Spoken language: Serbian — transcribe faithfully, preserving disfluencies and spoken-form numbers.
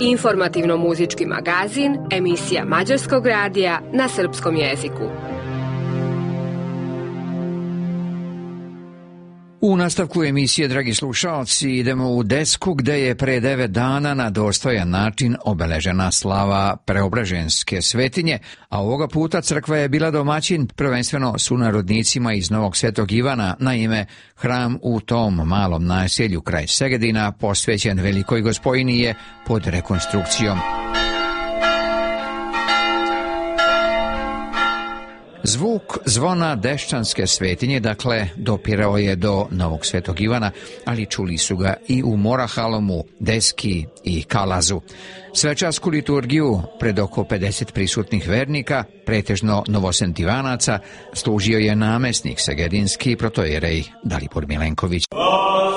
Informativno-muzički magazin, emisija Mađarskog radija na srpskom jeziku. U nastavku emisije, dragi slušalci, idemo u Desku gde je pre devet dana na dostojan način obeležena slava Preobraženske svetinje, a ovoga puta crkva je bila domaćin prvenstveno sunarodnicima iz Novog Svetog Ivana. Naime, hram u tom malom naselju kraj Segedina posvećen Velikoj Gospojini je pod rekonstrukcijom. Zvuk zvona Dešćanske svetinje, dakle, dopirao je do Novog Svetog Ivana, ali čuli su ga i u Morahalomu, Deski i Kalazu. Svečarsku liturgiju pred oko pedeset prisutnih vernika, pretežno Novosentivanaca, služio je namesnik segedinski protojerej Dalibor Milenković.